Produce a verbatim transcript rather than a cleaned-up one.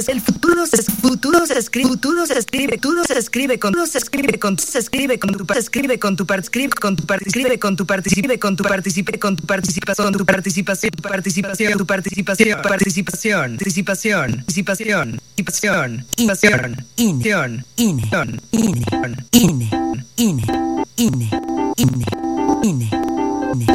El futuro se futuro se escribe, futuro se escribe, futuro se escribe con, se escribe con, se escribe con tu, se escribe con tu, escribe con tu, escribe con tu, participe con tu, participe con tu participación, tu participación, tu participación, tu participación, participación, participación, participación, participación, participación, ine, ine, ine, ine, ine, ine, ine, ine, ine.